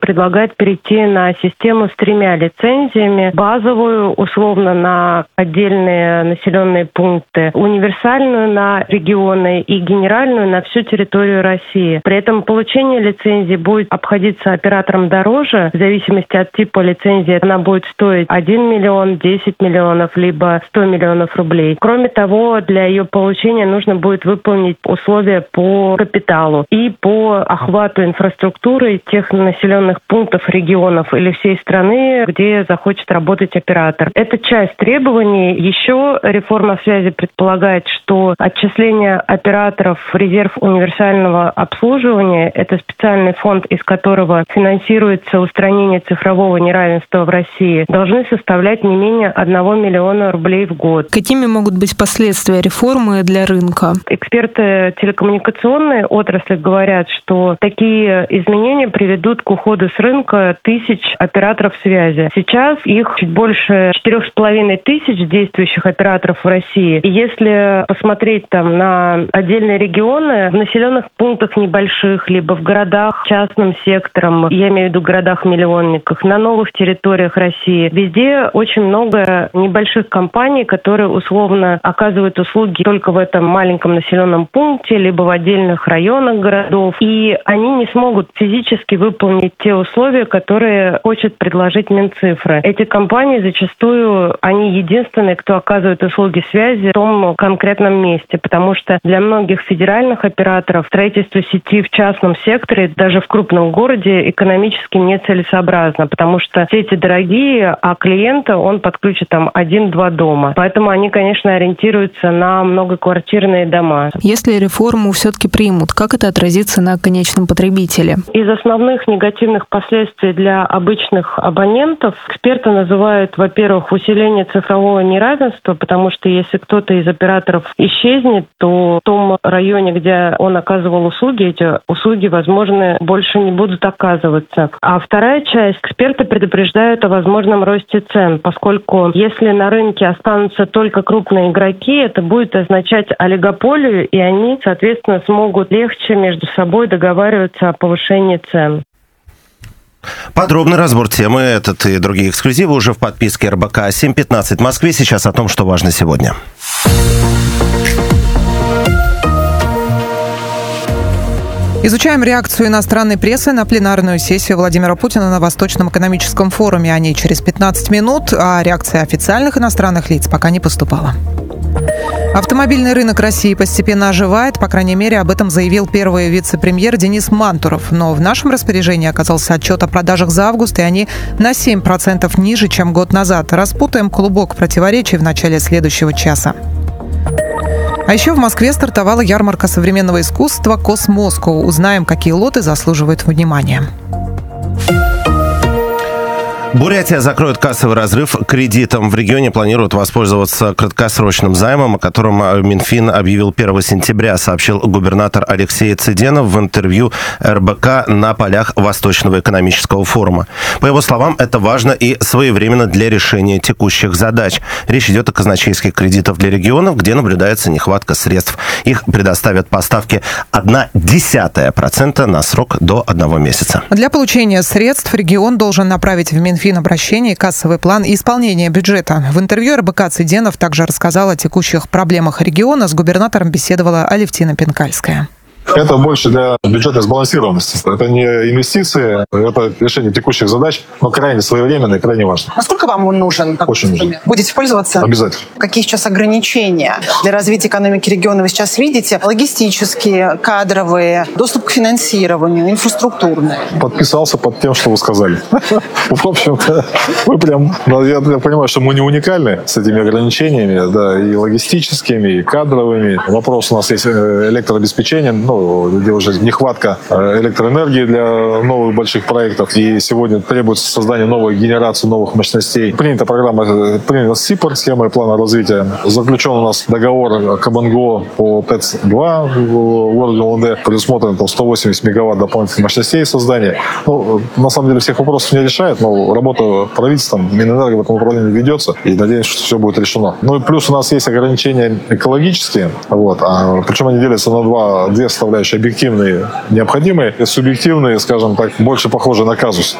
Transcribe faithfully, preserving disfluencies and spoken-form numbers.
предлагает перейти на систему с тремя лицензиями. Базовую, условно, на отдельные населенные пункты, универсальную на регионы и генеральную на всю территорию России. При этом получение лицензии будет обходиться операторам дороже. В зависимости от типа лицензии она будет стоить один миллион, десять миллионов, либо сто миллионов рублей. Кроме того, для ее получения нужно будет выполнить условия по капиталу и по охвату инфраструктуры тех населенных пунктов, регионов или всей страны, где захочет работать оператор. Это часть требований. Еще реформа связи предполагает, что отчисление операторов в резерв универсального обслуживания — это специальный фонд, из которого финансируется устранение цифрового неравенства в России, должны составлять не менее одного миллиона рублей в год. Какими могут быть последствия реформы для рынка? Эксперты телекоммуникационной отрасли говорят, что такие изменения приведут к уходу с рынка тысяч операторов связи. Сейчас их чуть больше четырех с половиной тысяч действующих операторов в России. И если посмотреть там на отдельные регионы, в населенных пунктах небольших, либо в городах частным сектором, я имею в виду городах-миллионниках, на новых территориях России, везде очень много небольших компаний, которые условно оказывают услуги только в этом маленьком населенном пункте, либо в отдельных районах городов. И они не смогут физически выполнить те условия, которые хочет предложить Минцифры. Эти компании зачастую, они единственные, кто оказывает услуги связи в том конкретном месте, потому что для многих федеральных операторов строительство сети в частном секторе, даже в крупном городе, экономически нецелесообразно, потому что сети дорогие, а клиента он подключит там один-два дома. Поэтому они, конечно, ориентируются на многоквартирные дома. Если реформу все-таки примут, как это отразится на конечном потребителе? Из основных негативных последствий для обычных абонентов эксперты называют, во-первых, усиление цифрового неравенства, потому что если кто-то из операторов исчезнет, то в том районе, где он оказывал услуги, эти услуги, возможно, больше не будут оказываться. А вторая часть, эксперты предупреждают о возможном росте цен, поскольку если на рынке останутся только крупные игроки, это будет означать олигополию, и они, соответственно, смогут легче между собой договариваться о повышении цен. Подробный разбор темы, этот и другие эксклюзивы уже в подписке эр бэ ка семь пятнадцать в Москве. Сейчас о том, что важно сегодня. Изучаем реакцию иностранной прессы на пленарную сессию Владимира Путина на Восточном экономическом форуме. О ней через пятнадцать минут, а реакция официальных иностранных лиц пока не поступала. Автомобильный рынок России постепенно оживает, по крайней мере, об этом заявил первый вице-премьер Денис Мантуров. Но в нашем распоряжении оказался отчет о продажах за август, и они на семь процентов ниже, чем год назад. Распутаем клубок противоречий в начале следующего часа. А еще в Москве стартовала ярмарка современного искусства «Космоскоу». Узнаем, какие лоты заслуживают внимания. Бурятия закроет кассовый разрыв кредитом. В регионе планируют воспользоваться краткосрочным займом, о котором Минфин объявил первого сентября, сообщил губернатор Алексей Цыденов в интервью эр бэ ка на полях Восточного экономического форума. По его словам, это важно и своевременно для решения текущих задач. Речь идет о казначейских кредитах для регионов, где наблюдается нехватка средств. Их предоставят по ставке одна десятая процента на срок до одного месяца. Для получения средств регион должен направить в Минфин Финобращение и кассовый план исполнения бюджета. В интервью эр бэ ка Цыденов также рассказал о текущих проблемах региона. С губернатором беседовала Алевтина Пинкальская. Это больше для бюджетной сбалансированности. Это не инвестиции, это решение текущих задач, но крайне своевременно и крайне важно. Насколько вам он нужен? Как Очень нужен. Будете пользоваться? Обязательно. Какие сейчас ограничения для развития экономики региона вы сейчас видите? Логистические, кадровые, доступ к финансированию, инфраструктурные? Подписался под тем, что вы сказали. В общем-то, вы прям... Я понимаю, что мы не уникальны с этими ограничениями, да, и логистическими, и кадровыми. Вопрос у нас есть электрообеспечение, ну, где уже нехватка электроэнергии для новых больших проектов. И сегодня требуется создание новой генерации, новых мощностей. Принята программа, принята СИПР, схема и плана развития. Заключен у нас договор КабНГО по ТЭЦ-два в городе ЛНД. Предусмотрено там сто восемьдесят мегаватт дополнительных мощностей создания. Ну, на самом деле всех вопросов не решает, но работа правительства, Минэнерго в этом направлении ведется. И надеемся, что все будет решено. Ну и плюс у нас есть ограничения экологические. Вот, а, причем они делятся на два, две составляющие: объективные, необходимые, и субъективные, скажем так, больше похожи на казус.